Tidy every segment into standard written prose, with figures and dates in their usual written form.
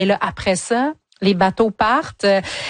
Et là, après ça, les bateaux partent.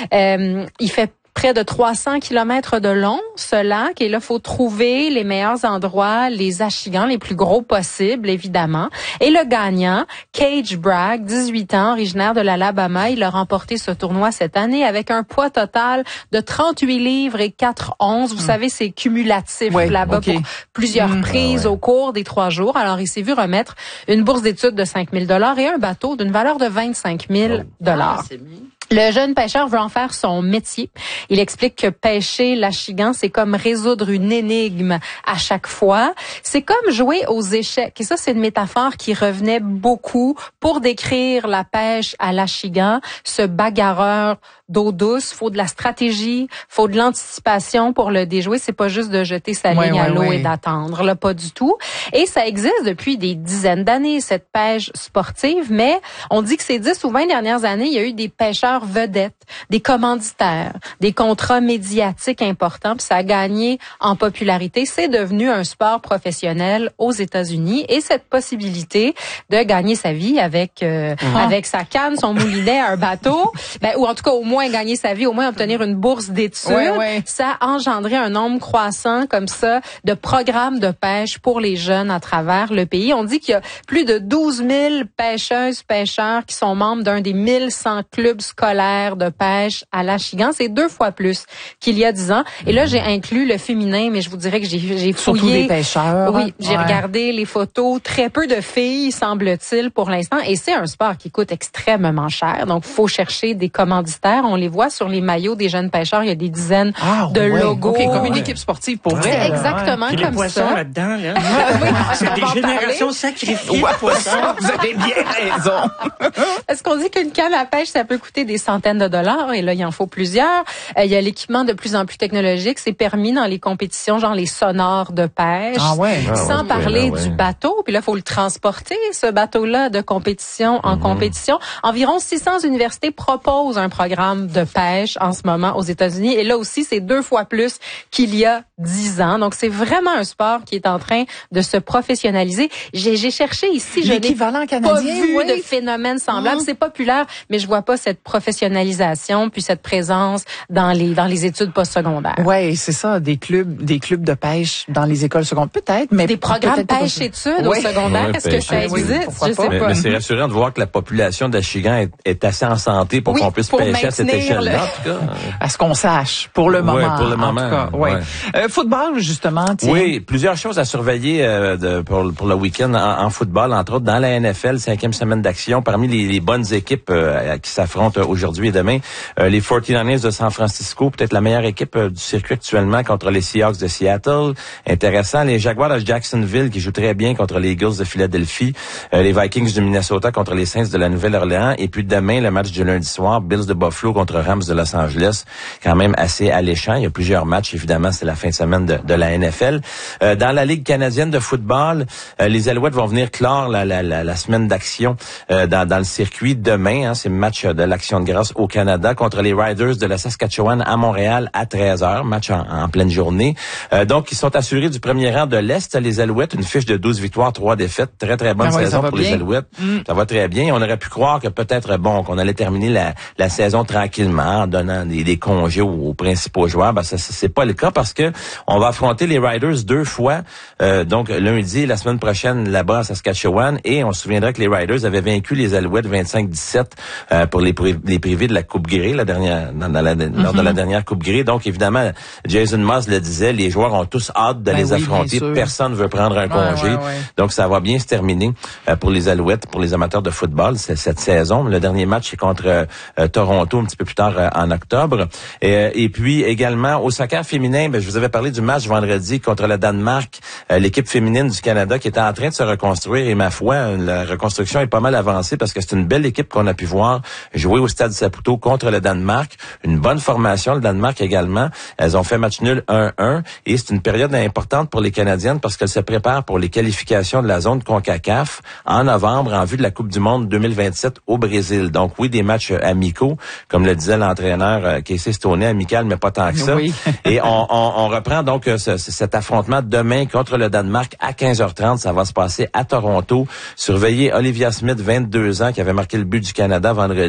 Il fait près de 300 kilomètres de long, ce lac. Et là, il faut trouver les meilleurs endroits, les achigans les plus gros possibles, évidemment. Et le gagnant, Cage Bragg, 18 ans, originaire de l'Alabama, il a remporté ce tournoi cette année avec un poids total de 38 livres et 4 onces. Vous savez, c'est cumulatif là-bas pour plusieurs prises au cours des 3 jours. Alors, il s'est vu remettre une bourse d'études de 5 000 $ et un bateau d'une valeur de 25 000 $. Le jeune pêcheur veut en faire son métier. Il explique que pêcher l'achigan, c'est comme résoudre une énigme à chaque fois. C'est comme jouer aux échecs. Et ça, c'est une métaphore qui revenait beaucoup pour décrire la pêche à l'achigan. Ce bagarreur d'eau douce, faut de la stratégie, faut de l'anticipation pour le déjouer. C'est pas juste de jeter sa ligne à l'eau et d'attendre, là, pas du tout. Et ça existe depuis des dizaines d'années, cette pêche sportive, mais on dit que ces 10 ou 20 dernières années, il y a eu des pêcheurs vedettes, des commanditaires, des contrats médiatiques importants, puis ça a gagné en popularité. C'est devenu un sport professionnel aux États-Unis et cette possibilité de gagner sa vie avec avec sa canne, son moulinet, un bateau, ou en tout cas au moins gagner sa vie, au moins obtenir une bourse d'études, ça a engendré un nombre croissant comme ça de programmes de pêche pour les jeunes à travers le pays. On dit qu'il y a plus de 12 000 pêcheurs qui sont membres d'un des 1100 clubs scolaires de pêche à l'achigan. C'est 2 fois plus qu'il y a 10 ans. Et là, j'ai inclus le féminin, mais je vous dirais que j'ai fouillé. Surtout des pêcheurs. Oui, j'ai regardé les photos. Très peu de filles, semble-t-il, pour l'instant. Et c'est un sport qui coûte extrêmement cher. Donc, faut chercher des commanditaires. On les voit sur les maillots des jeunes pêcheurs. Il y a des dizaines de logos. Comme une équipe sportive pour vrai. C'est exactement comme les poissons ça. là-dedans, là. C'est des générations sacrifiées. Vous avez bien raison. Est-ce qu'on dit qu'une canne à pêche, ça peut coûter des centaines de dollars? Et là, il en faut plusieurs. Il y a l'équipement de plus en plus technologique. C'est permis dans les compétitions, genre les sonars de pêche. Sans parler du bateau. Puis là, il faut le transporter, ce bateau-là, de compétition en compétition. Environ 600 universités proposent un programme de pêche en ce moment aux États-Unis. Et là aussi, c'est 2 fois plus qu'il y a 10 ans. Donc, c'est vraiment un sport qui est en train de se professionnaliser. J'ai cherché ici, je n'ai pas vu de phénomène semblable. C'est populaire, mais je vois pas cette professionnalisation puis cette présence dans les études postsecondaires. Oui, c'est ça, des clubs de pêche dans les écoles secondaires. Peut-être, mais des programmes pêche-études au secondaire, est-ce que ça existe? Je sais pas. Mais c'est rassurant de voir que la population d'achigan est assez en santé pour qu'on puisse pêcher à cette échelle-là, en tout cas. À ce qu'on sache, pour le moment. Oui, pour le moment. Football, justement, tiens. Oui, plusieurs choses à surveiller pour le week-end en football, entre autres dans la NFL, 5e semaine d'action. Parmi les bonnes équipes qui s'affrontent aujourd'hui et demain, les 49ers de San Francisco, peut-être la meilleure équipe du circuit actuellement contre les Seahawks de Seattle. Intéressant. Les Jaguars de Jacksonville qui jouent très bien contre les Eagles de Philadelphie. Les Vikings du Minnesota contre les Saints de la Nouvelle-Orléans. Et puis demain, le match du lundi soir, Bills de Buffalo contre Rams de Los Angeles. Quand même assez alléchant. Il y a plusieurs matchs, évidemment, c'est la fin de semaine de la NFL. Dans la Ligue canadienne de football, les Alouettes vont venir clore la semaine d'action dans le circuit demain. C'est le match de l'Action de grâce au Canada contre les Riders de la Saskatchewan à Montréal à 13h. Match en pleine journée. Donc, ils sont assurés du premier rang de l'Est, les Alouettes. Une fiche de 12 victoires, 3 défaites. Très, très bonne saison pour les Alouettes. Ça va très bien. On aurait pu croire que peut-être, qu'on allait terminer la saison tranquillement en donnant des congés aux principaux joueurs. Ça c'est pas le cas parce que on va affronter les Riders 2 fois. Donc, lundi, la semaine prochaine, là-bas à Saskatchewan. Et on se souviendra que les Riders avaient vaincu les Alouettes 25-17 pour les privés de la Coupe Grey, lors de la dernière Coupe Grey. Donc, évidemment, Jason Moss le disait, les joueurs ont tous hâte de les affronter. Personne ne veut prendre un congé. Donc, ça va bien se terminer pour les Alouettes, pour les amateurs de football cette saison. Le dernier match est contre Toronto un petit peu plus tard en octobre. Et puis, également, au soccer féminin, je vous avais parlé du match vendredi contre le Danemark, l'équipe féminine du Canada qui était en train de se reconstruire. Et ma foi, la reconstruction est pas mal avancée parce que c'est une belle équipe qu'on a pu voir jouer au Stade Saputo contre le Danemark. Une bonne formation, le Danemark également. Elles ont fait match nul 1-1 et c'est une période importante pour les Canadiennes parce qu'elles se préparent pour les qualifications de la zone CONCACAF en novembre en vue de la Coupe du Monde 2027 au Brésil. Donc oui, des matchs amicaux, comme le disait l'entraîneur Casey Stoney, amical mais pas tant que ça. Et on reprend donc cet affrontement demain contre le Danemark à 15h30. Ça va se passer à Toronto. Surveillez Olivia Smith, 22 ans, qui avait marqué le but du Canada vendredi.